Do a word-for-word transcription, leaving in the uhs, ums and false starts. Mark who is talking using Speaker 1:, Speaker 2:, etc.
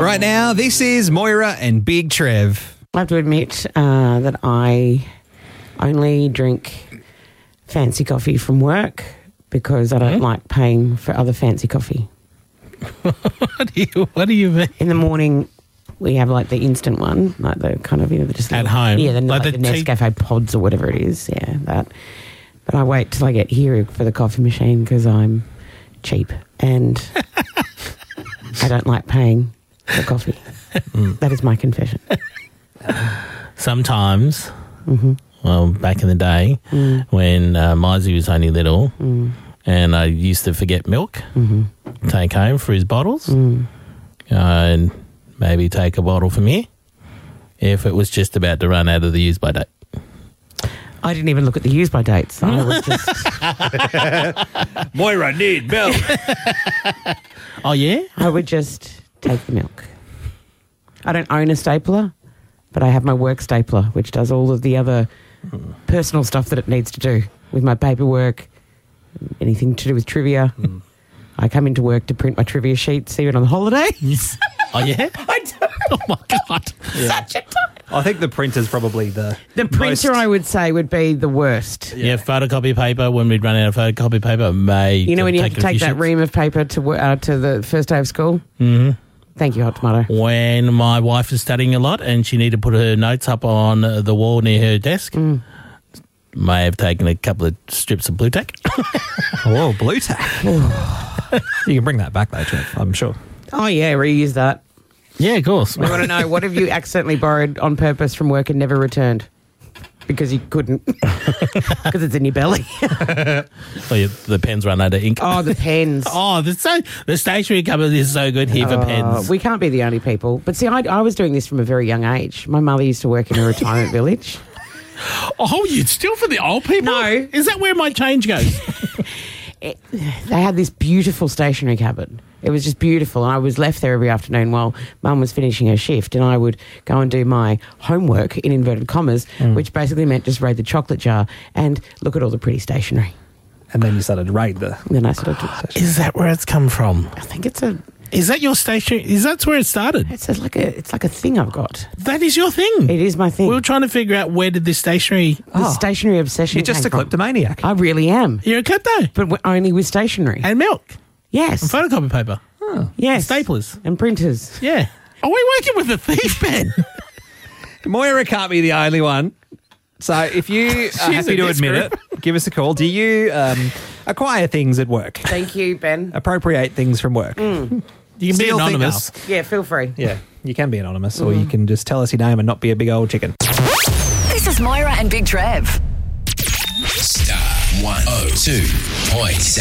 Speaker 1: Right now, this is Moira and Big Trev.
Speaker 2: I have to admit uh, that I only drink fancy coffee from work because I don't
Speaker 3: Hmm?
Speaker 2: like paying for other fancy coffee.
Speaker 3: What do you, what do you mean?
Speaker 2: In the morning, we have like the instant one, like the kind of, you know, the just
Speaker 3: At
Speaker 2: little-
Speaker 3: home?
Speaker 2: Yeah, the,
Speaker 3: Like
Speaker 2: like
Speaker 3: the
Speaker 2: the
Speaker 3: tea-
Speaker 2: Nescafe pods or whatever it is. Yeah, that. But I wait till I get here for the coffee machine because I'm cheap and I don't like paying for coffee. That is my confession.
Speaker 3: Sometimes,
Speaker 2: Mm-hmm.
Speaker 3: well, back in the day,
Speaker 2: Mm.
Speaker 3: when uh, Mizey was only little,
Speaker 2: Mm.
Speaker 3: and I used to forget milk,
Speaker 2: Mm-hmm.
Speaker 3: take home for his bottles,
Speaker 2: Mm.
Speaker 3: uh, and maybe take a bottle from here if it was just about to run out of the use by date.
Speaker 2: I didn't even look at the use by dates. I was just,
Speaker 1: Moira, need milk.
Speaker 3: Oh, yeah?
Speaker 2: I would just take the milk. I don't own a stapler, but I have my work stapler, which does all of the other personal stuff that it needs to do with my paperwork, anything to do with trivia. I come into work to print my trivia sheets, even on holidays.
Speaker 3: Oh, yeah?
Speaker 2: I do.
Speaker 3: Oh, my God.
Speaker 2: Such a time.
Speaker 1: I think the printer's probably the
Speaker 2: The printer,
Speaker 1: most-
Speaker 2: I would say, would be the worst.
Speaker 3: Yeah. photocopy paper, when we'd run out of photocopy paper, may
Speaker 2: You know when you have to
Speaker 3: a few
Speaker 2: take that
Speaker 3: shits.
Speaker 2: ream of paper to wo- uh, to the first day of school?
Speaker 3: Mm-hmm.
Speaker 2: Thank you, Hot Tomato.
Speaker 3: When my wife was studying a lot and she needed to put her notes up on uh, the wall near her desk,
Speaker 2: Mm.
Speaker 3: may have taken a couple of strips of blue tack.
Speaker 1: Oh, blue tack. You can bring that back though, Trev, I'm sure.
Speaker 2: Oh, yeah, reuse that.
Speaker 3: Yeah, of course.
Speaker 2: We want to know, what have you accidentally borrowed on purpose from work and never returned? Because you couldn't. Because it's in your belly.
Speaker 3: Oh, yeah, the pens run out of ink.
Speaker 2: Oh, the pens.
Speaker 3: Oh, the, so, the stationery cupboard is so good here for
Speaker 2: Oh,
Speaker 3: pens.
Speaker 2: we can't be the only people. But see, I, I was doing this from a very young age. My mother used to work in a retirement village.
Speaker 3: Oh, you'd still for the old people?
Speaker 2: No.
Speaker 3: Is that where my change goes?
Speaker 2: It, they had this beautiful stationery cupboard. It was just beautiful. And I was left there every afternoon while Mum was finishing her shift, and I would go and do my homework, in inverted commas, which basically meant just raid the chocolate jar and look at all the pretty stationery.
Speaker 1: And then you started to raid the...
Speaker 2: And then I sort of,
Speaker 3: Is that where it's come from?
Speaker 2: I think it's a,
Speaker 3: Is that your stationery? Is that where it started?
Speaker 2: it's a, like a, it's like a thing I've got.
Speaker 3: That is your thing.
Speaker 2: It is my thing.
Speaker 3: We were trying to figure out where did this stationery...
Speaker 2: The stationery obsession.
Speaker 1: You're just
Speaker 2: came
Speaker 1: a
Speaker 2: from.
Speaker 1: kleptomaniac.
Speaker 2: I really am,
Speaker 3: You're a klepto.
Speaker 2: but w- only with stationery.
Speaker 3: And milk.
Speaker 2: Yes,
Speaker 3: And photocopy paper.
Speaker 2: yes,
Speaker 3: Staplers.
Speaker 2: and printers.
Speaker 3: Yeah. Are we working with a thief, Ben?
Speaker 1: Moira can't be the only one. So if you are
Speaker 3: She's
Speaker 1: happy
Speaker 3: in
Speaker 1: to
Speaker 3: this
Speaker 1: admit
Speaker 3: group.
Speaker 1: it, give us a call. Do you um, acquire things at work?
Speaker 2: Thank you, Ben.
Speaker 1: Appropriate things from work?
Speaker 3: You can be
Speaker 1: Steal things-
Speaker 3: anonymous.
Speaker 2: Yeah, feel free.
Speaker 1: Yeah, you can be anonymous, or you can just tell us your name and not be a big old chicken.
Speaker 4: This is Moira and Big Trev.
Speaker 5: Star one oh two point seven.